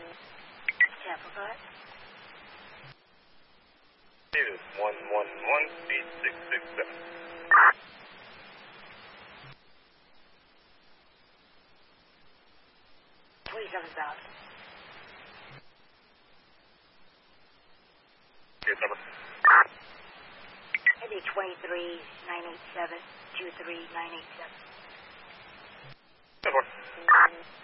Tampa, go ahead. 111, speed 667. 27,000. Here's number. Maybe 23987, 23987. 10-4.